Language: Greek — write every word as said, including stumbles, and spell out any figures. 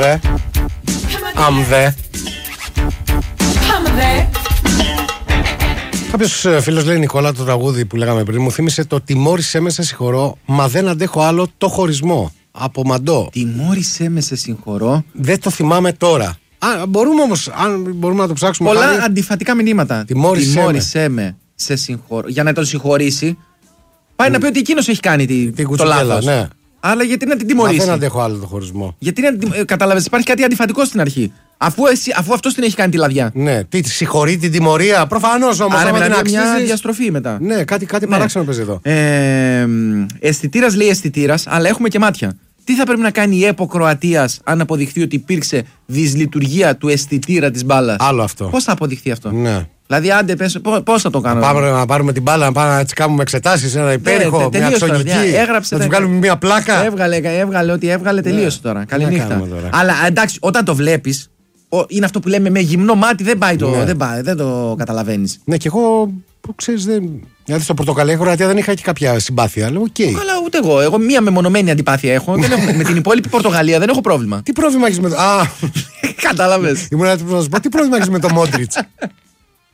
Δε. Αμδε. Κάποιος φίλος λέει, Νικόλα, το τραγούδι που λέγαμε πριν μου θύμισε το «Τιμώρησέ με, σε συγχωρώ, μα δεν αντέχω άλλο το χωρισμό». Από Μαντό. Τιμώρησέ με, σε συγχωρώ. Δεν το θυμάμαι τώρα. Α, μπορούμε όμως, αν μπορούμε να το ψάξουμε. Πολλά χάρη... αντιφατικά μηνύματα. Τιμώρησέ, Τιμώρησέ με. με, σε συγχωρώ. Για να τον συγχωρήσει, πάει mm. να πει ότι εκείνος έχει κάνει τη, την το λάθος. Ναι. Αλλά γιατί να την τιμωρήσει. Μα δεν αντέχω άλλο το χωρισμό. Γιατί να. Κατάλαβες, υπάρχει κάτι αντιφατικό στην αρχή. Αφού, εσύ, αφού αυτός την έχει κάνει τη λαδιά. Ναι, τι, συγχωρεί την τιμωρία. Προφανώς όμως. Άρα την αξίζεις... μια διαστροφή μετά. Ναι, κάτι, κάτι ναι. παράξενο παίζει εδώ. Ε, αισθητήρας λέει αισθητήρας, αλλά έχουμε και μάτια. Τι θα πρέπει να κάνει η ΕΠΟ Κροατίας αν αποδειχθεί ότι υπήρξε δυσλειτουργία του αισθητήρα της μπάλας? Άλλο αυτό. Πώς θα αποδειχθεί αυτό? Ναι. Δηλαδή, άντε, πες, πώς θα το κάνουμε? Να, πάμε, να πάρουμε την μπάλα, να πάμε να κάνουμε εξετάσεις, ένα υπέρηχο, μια αξονική. Έγραψε, να του βγάλουμε μια πλάκα. Έβγαλε, έβγαλε ό,τι έβγαλε, τελείωσε ναι. τώρα. Καληνύχτα. Αλλά εντάξει, όταν το βλέπεις, είναι αυτό που λέμε με γυμνό μάτι, δεν πάει το, ναι. δεν, πάει, δεν το καταλαβαίνεις. Ναι, και εγώ, που ξέρεις, δεν... Δηλαδή στο Πορτοκαλί Κροατία δεν είχα και κάποια συμπάθεια. Λέω, okay. Αλλά ούτε εγώ. Εγώ μία μεμονωμένη αντιπάθεια έχω. δεν έχω με την υπόλοιπη Πορτογαλία δεν έχω πρόβλημα. Τι πρόβλημα έχεις με το. Α! Κατάλαβες. Ήμουν έτοιμος να σου πω, τι πρόβλημα έχεις με το Μόντριτς?